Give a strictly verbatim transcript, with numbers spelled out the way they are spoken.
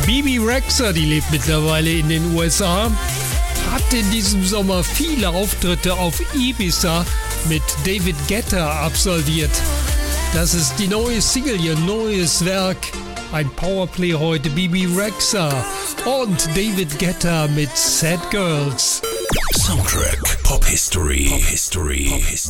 Bebe Rexha, die lebt mittlerweile in den U S A, hat in diesem Sommer viele Auftritte auf Ibiza mit David Guetta absolviert. Das ist die neue Single, ihr neues Werk. Ein Powerplay heute, Bebe Rexha und David Guetta mit Sad Girls. Soundtrack Pop History. Pop History. Pop History.